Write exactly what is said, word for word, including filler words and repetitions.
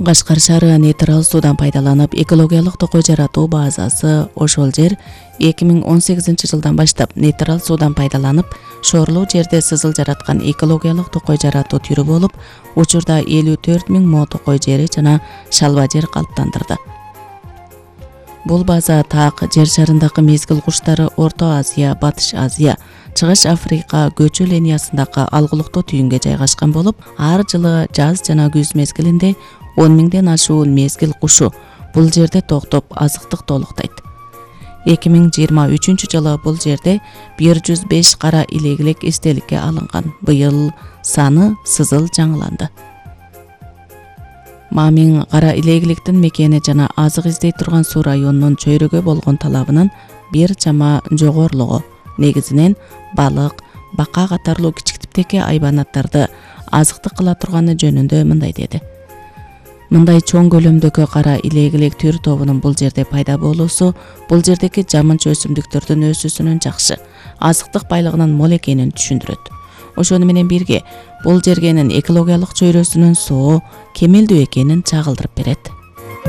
Кашкар шаары нейтрал суудан пайдаланып экологиялык токой жаратуу базасы ошол жер эки миң он сегизинчи жылдан баштап нейтрал суудан пайдаланып шоорлуу жерде сызыл жараткан экологиялык токой жаратуу түрү болуп, учурда элүү төрт миң мо токой жери жана шалба жер калыптандырды. Бул база так жер шарындагы мезгил куштары Орто Азия, Батыш Азия, Чыгыш Африка көчө линиясындагы алгылыктуу түйүнгө жайгашкан болуп, ар жылы жаз жана күз мезгилинде он миңден ашуун мезгил кушу бул жерде токтоп азыктык толуктайт. эки миң жыйырма үчүнчү жылы бул жерде бир жүз беш кара илегилек эстеликке алынган. Быйыл саны сызыл жаңыланды. Мамин кара илегиликтин мекени жана азык издей турган суу районунун чөйрөгө болгон талабынын бир чама жогорулугу, негизинен балык, бака катарлуу кичик типтеги айбанаттарды азыктык кыла турганы жөнүндө мындай деди. Мындай чоң көлөмдөгү кара илегилек түр тобунун бул жерде пайда болуусу бул жердеги жамынча өсүмдүктөрдүн өсүүсүнүн жакшы, азыктык байлыгынын мол экенин түшүндүрөт. Ошону менен бирге бул жергенин экологиялык чөйрөсүнүн соо кемелдүү экенин чагылдырып берет.